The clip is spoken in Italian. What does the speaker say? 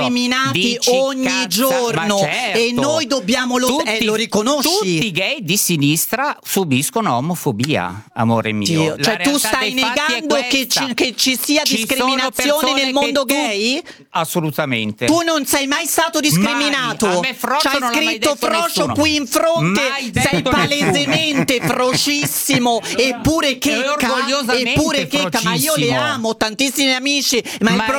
discriminati ogni giorno, certo. e noi dobbiamo lo riconosci? Tutti i gay di sinistra subiscono omofobia, amore mio. Cioè tu stai negando che ci sia discriminazione nel mondo gay? Assolutamente. Tu non sei mai stato discriminato. Mai. A me Froscio c'hai non l'ha mai scritto detto Froscio nessuno. qui in fronte. Mai detto Sei palesemente nessuno. froscissimo. Eppure checca. orgogliosamente Ma io li froscissimo. amo, tantissimi amici. Ma il